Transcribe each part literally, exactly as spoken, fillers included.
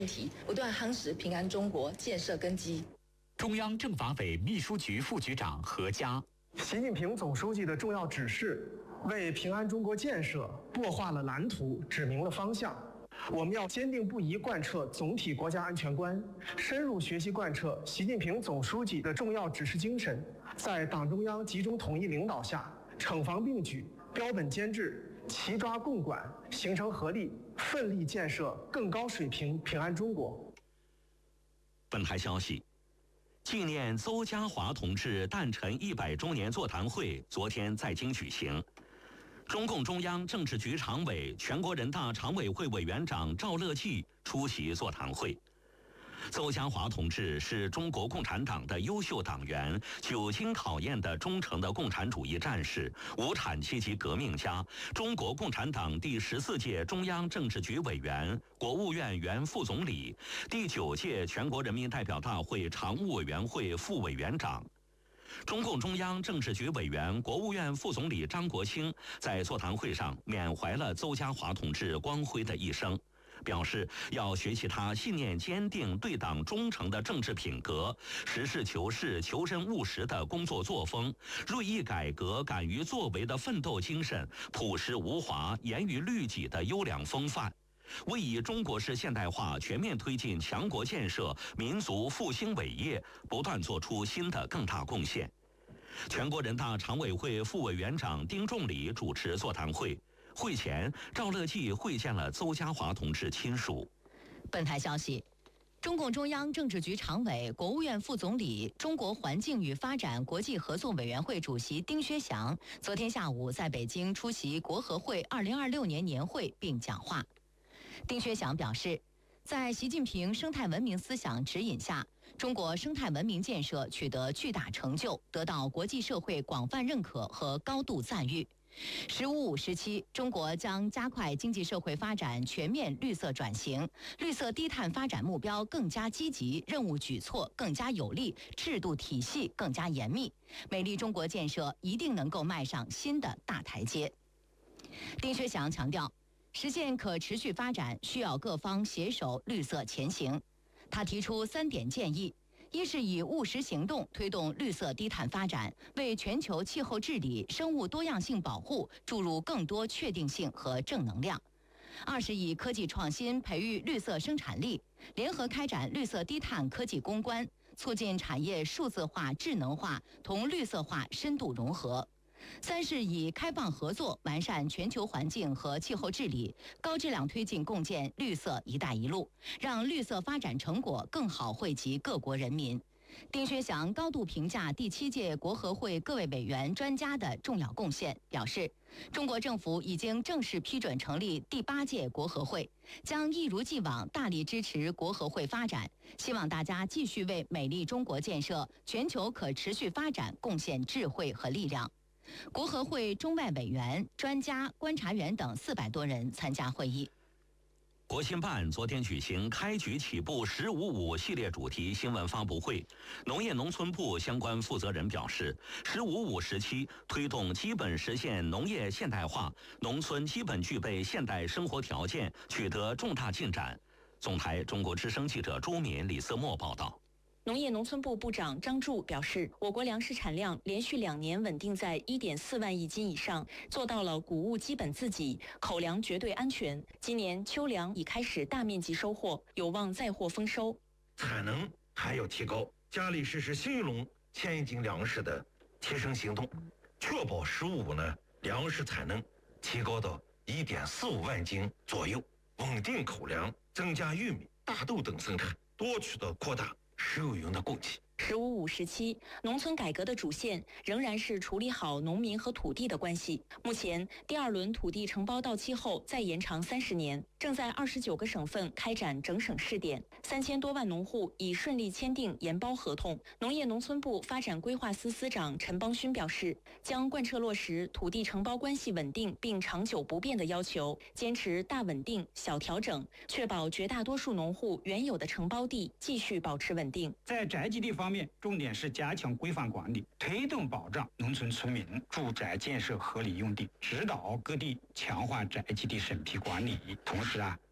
题，不断夯实平安中国建设根基。 中央政法委秘书局副局长何佳。 习近平总书记的重要指示，为平安中国建设擘画了蓝图，指明了方向。我们要坚定不移贯彻总体国家安全观，深入学习贯彻习近平总书记的重要指示精神，在党中央集中统一领导下，惩防并举，标本兼治，齐抓共管，形成合力，奋力建设更高水平平安中国。 本台消息，纪念邹家华同志诞辰一百周年座谈会昨天在京举行。中共中央政治局常委、全国人大常委会委员长赵乐际出席座谈会。邹家华同志是中国共产党的优秀党员，久经考验的忠诚的共产主义战士，无产阶级革命家，中国共产党第十四届中央政治局委员、国务院原副总理，第九届全国人民代表大会常务委员会副委员长。中共中央政治局委员、国务院副总理张国清在座谈会上缅怀了邹家华同志光辉的一生，表示要学习他信念坚定、对党忠诚的政治品格，实事求是、求真务实的工作作风，锐意改革、敢于作为的奋斗精神，朴实无华、严于律己的优良风范，为以中国式现代化全面推进强国建设、民族复兴伟业不断做出新的更大贡献。全国人大常委会副委员长丁仲礼主持座谈会，会前赵乐际会见了邹家华同志亲属。 本台消息，中共中央政治局常委、国务院副总理、中国环境与发展国际合作委员会主席丁薛祥昨天下午在北京出席国合会二零二六年年会并讲话。丁薛祥表示，在习近平生态文明思想指引下，中国生态文明建设取得巨大成就，得到国际社会广泛认可和高度赞誉。十五五时期，中国将加快经济社会发展全面绿色转型，绿色低碳发展目标更加积极，任务举措更加有力，制度体系更加严密，美丽中国建设一定能够迈上新的大台阶。丁薛祥强调，实现可持续发展需要各方携手绿色前行。他提出三点建议：一是以务实行动推动绿色低碳发展，为全球气候治理、生物多样性保护注入更多确定性和正能量；二是以科技创新培育绿色生产力，联合开展绿色低碳科技攻关，促进产业数字化、智能化同绿色化深度融合；三是以开放合作完善全球环境和气候治理，高质量推进共建绿色“一带一路”，让绿色发展成果更好惠及各国人民。丁薛祥高度评价第七届国合会各位委员专家的重要贡献，表示，中国政府已经正式批准成立第八届国合会，将一如既往大力支持国合会发展，希望大家继续为美丽中国建设、全球可持续发展贡献智慧和力量。国合会中外委员、专家、观察员等四百多人参加会议。 国新办昨天举行开局起步“十五五”系列主题新闻发布会，农业农村部相关负责人表示，“十五五”时期推动基本实现农业现代化，农村基本具备现代生活条件，取得重大进展。总台中国之声记者朱敏、李色墨报道。 农业农村部部长张柱表示，我国粮食产量连续两年稳定在 一点四万亿斤以上，做到了谷物基本自给，口粮绝对安全。今年秋粮已开始大面积收获，有望再获丰收。 产能还要提高，加力实施新一轮千亿斤粮食的提升行动，确保“十五五”呢粮食产能提高到 一点四五万斤左右，稳定口粮，增加玉米、大豆等生产，多渠道扩大食用油的供给。 十五五时期，农村改革的主线仍然是处理好农民和土地的关系。目前，第二轮土地承包到期后再延长三十年，正在二十九个省份开展整省试点，三千多万农户已顺利签订延包合同。农业农村部发展规划司司长陈邦勋表示，将贯彻落实土地承包关系稳定并长久不变的要求，坚持大稳定、小调整，确保绝大多数农户原有的承包地继续保持稳定。 在宅基地方面，重点是加强规范管理，推动保障农村村民住宅建设合理用地，指导各地强化宅基地审批管理，同时啊，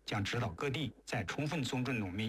将指导各地在充分尊重农民